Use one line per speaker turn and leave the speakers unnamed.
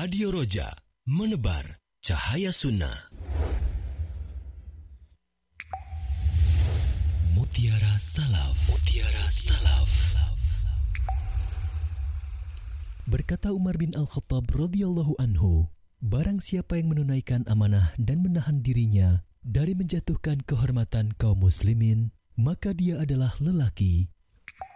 Radio Roja, menebar cahaya sunnah. Mutiara Salaf. Mutiara Salaf. Berkata Umar bin Al-Khattab radhiyallahu anhu, barang siapa yang menunaikan amanah dan menahan dirinya dari menjatuhkan kehormatan kaum muslimin, maka dia adalah lelaki